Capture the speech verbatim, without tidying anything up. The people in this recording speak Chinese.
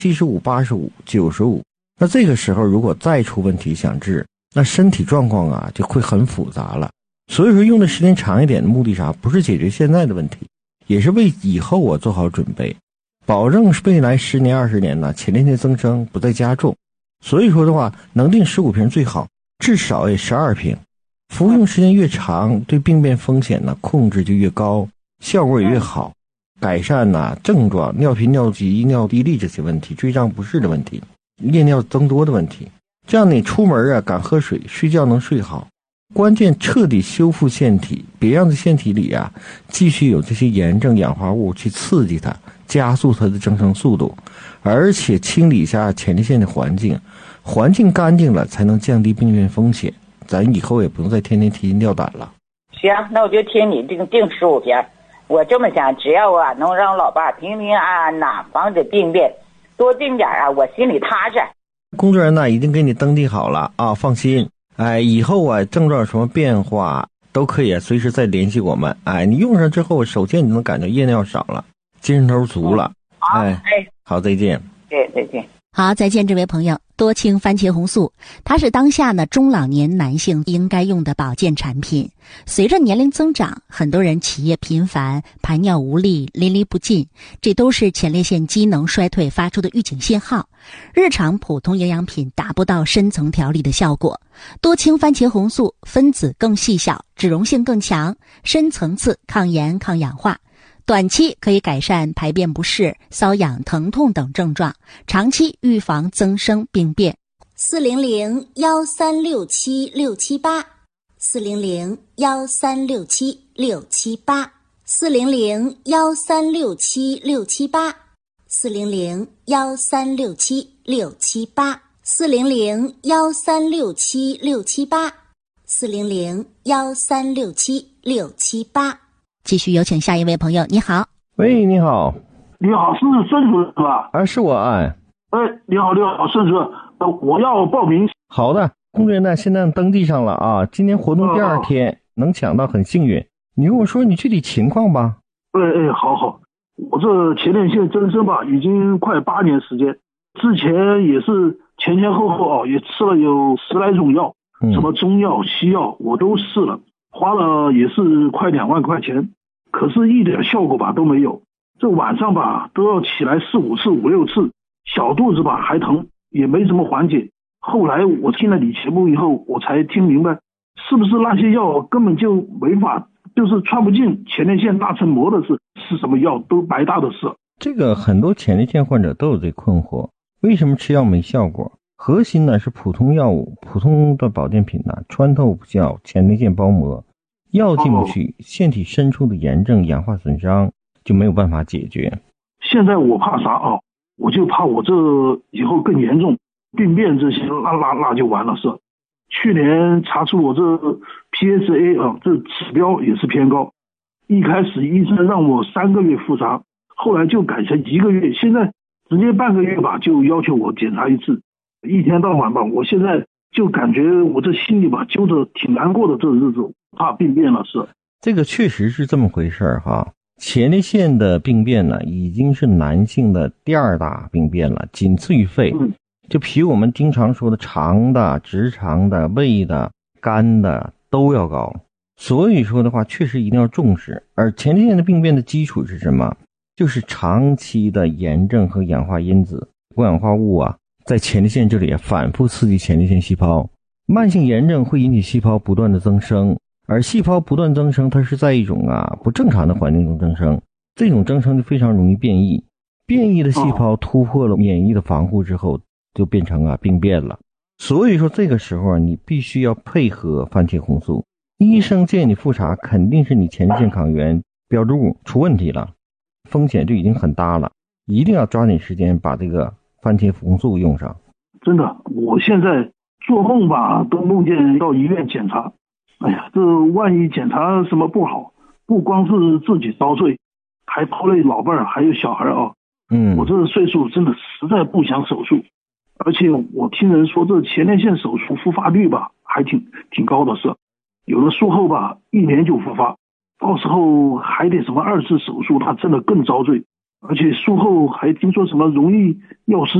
七十五、八十五、九十五。那这个时候如果再出问题想治，那身体状况啊就会很复杂了。所以说用的时间长一点的目的啥？不是解决现在的问题，也是为以后我做好准备，保证未来十年、二十年呢前列腺增生不再加重。所以说的话，能定十五瓶最好，至少也十二瓶。服用时间越长，对病变风险呢控制就越高，效果也越好，改善呢症状、尿频、尿急、尿滴沥这些问题，坠胀不适的问题，夜尿增多的问题。这样你出门啊敢喝水，睡觉能睡好。关键彻底修复腺体，别让这腺体里啊继续有这些炎症氧化物去刺激它，加速它的增生速度，而且清理一下前列腺的环境，环境干净了才能降低病变风险。咱以后也不用再天天提心吊胆了。 行，那我就听你定定十五瓶。我这么想，只要啊能让老爸平平安安呐，防止病变，多定点啊，我心里踏实。 工作人员呢已经给你登记好了啊，放心。哎，以后啊症状有什么变化都可以随时再联系我们。哎，你用上之后，首先你能感觉夜尿少了，精神头足了。 好， 哎， 哎， 好，再见。 对，再见。 好，再见，这位朋友。多氢番茄红素，它是当下呢中老年男性应该用的保健产品。随着年龄增长，很多人起夜频繁、排尿无力、淋漓不尽，这都是前列腺机能衰退发出的预警信号。日常普通营养品达不到深层调理的效果。多氢番茄红素分子更细小，脂溶性更强，深层次抗炎抗氧化。短期可以改善排便不适、瘙痒、疼痛等症状，长期预防增生病变。四零零幺三六七六七八，四零零幺三六七六七八，四零零幺三六七六七八，四零零幺三六七六七八，四零零幺三六七六七八，四零零幺三六七六七八。继续有请下一位朋友。你好。 喂，你好。 你好，是孙主任吧？ 啊，是我。哎， 哎，你好，你好，孙主任，呃，我要报名。 好的，工作人员现在登记上了啊，今天活动第二天、哦、能抢到很幸运。你跟我说你具体情况吧。 哎哎，好好，我这前列腺增生吧，已经快八年时间，之前也是前前后后啊，也吃了有十来种药，嗯、什么中药、西药我都试了。花了也是快两万块钱，可是一点效果吧都没有。这晚上吧都要起来四五次五六次，小肚子吧还疼，也没怎么缓解。后来我听了你节目以后，我才听明白，是不是那些药根本就没法，就是穿不进前列腺大层膜的是是什么药都白搭的事。 这个很多前列腺患者都有这困惑，为什么吃药没效果？核心呢是普通药物、普通的保健品呢穿透不掉前列腺包膜，药进不去，腺体深处的炎症、氧化损伤就没有办法解决。 现在我怕啥啊？我就怕我这以后更严重，病变这些，那那那就完了是。去年查出我这 P S A 啊，这指标也是偏高。一开始医生让我三个月复查，后来就改成一个月，现在直接半个月吧，就要求我检查一次。一天到晚吧，我现在就感觉我这心里吧揪着挺难过的，这日子怕病变了是。 这个确实是这么回事哈。前列腺的病变呢，已经是男性的第二大病变了，仅次于肺。嗯、就比我们经常说的肠的、直肠的、胃的、肝的都要高。所以说的话，确实一定要重视。而前列腺的病变的基础是什么？就是长期的炎症和氧化因子、过氧化物啊。在前列腺这里反复刺激前列腺细胞，慢性炎症会引起细胞不断的增生，而细胞不断增生，它是在一种啊不正常的环境中增生，这种增生就非常容易变异，变异的细胞突破了免疫的防护之后，就变成啊病变了。所以说这个时候啊，你必须要配合番茄红素。医生建议你复查，肯定是你前列腺抗原标志物出问题了，风险就已经很大了，一定要抓紧时间把这个番茄红素用上。 真的，我现在做梦吧都梦见到医院检查，哎呀，这万一检查什么不好，不光是自己遭罪，还拖累老伴儿还有小孩啊。嗯，我这岁数真的实在不想手术，而且我听人说这前列腺手术复发率吧还挺挺高的是，有的术后吧一年就复发，到时候还得什么二次手术，那真的更遭罪。 而且术后还听说什么容易尿失